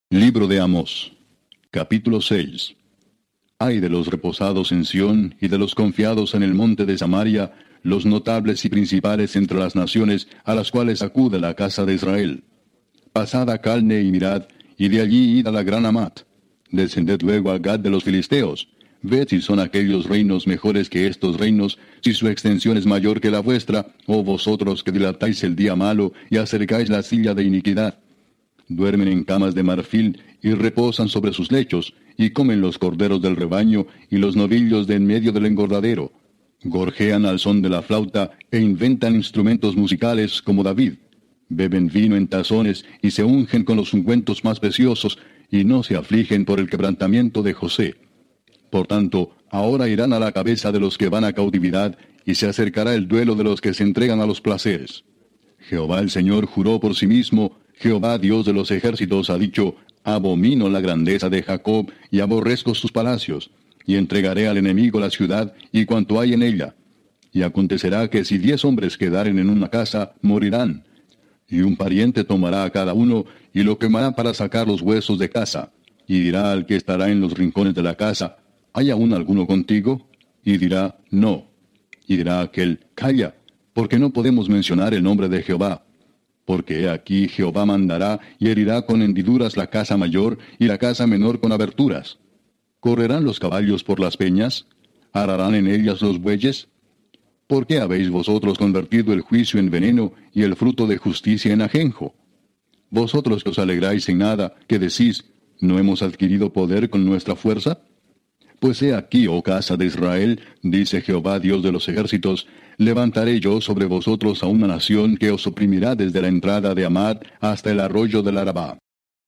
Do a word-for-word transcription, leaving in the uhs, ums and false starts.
Libro de Amós, capítulo seis. Ay de los reposados en Sión y de los confiados en el monte de Samaria, los notables y principales entre las naciones a las cuales acude la casa de Israel. Pasad a Calne y mirad, y de allí id a la gran Amat. Descended luego a Gad de los filisteos. Ved si son aquellos reinos mejores que estos reinos, si su extensión es mayor que la vuestra, oh vosotros que dilatáis el día malo y acercáis la silla de iniquidad. Duermen en camas de marfil y reposan sobre sus lechos, y comen los corderos del rebaño y los novillos de en medio del engordadero. Gorjean al son de la flauta e inventan instrumentos musicales como David. Beben vino en tazones y se ungen con los ungüentos más preciosos, y no se afligen por el quebrantamiento de José. Por tanto, ahora irán a la cabeza de los que van a cautividad, y se acercará el duelo de los que se entregan a los placeres. Jehová el Señor juró por sí mismo, Jehová Dios de los ejércitos ha dicho: abomino la grandeza de Jacob, y aborrezco sus palacios, y entregaré al enemigo la ciudad, y cuanto hay en ella. Y acontecerá que si diez hombres quedaren en una casa, morirán. Y un pariente tomará a cada uno, y lo quemará para sacar los huesos de casa. Y dirá al que estará en los rincones de la casa: ¿hay aún alguno contigo? Y dirá: no. Y dirá aquel: calla, porque no podemos mencionar el nombre de Jehová. Porque he aquí Jehová mandará y herirá con hendiduras la casa mayor y la casa menor con aberturas. ¿Correrán los caballos por las peñas? ¿Ararán en ellas los bueyes? ¿Por qué habéis vosotros convertido el juicio en veneno y el fruto de justicia en ajenjo? Vosotros que os alegráis en nada, que decís: ¿no hemos adquirido poder con nuestra fuerza? Pues he aquí, oh casa de Israel, dice Jehová Dios de los ejércitos, levantaré yo sobre vosotros a una nación que os oprimirá desde la entrada de Amad hasta el arroyo del Arabá.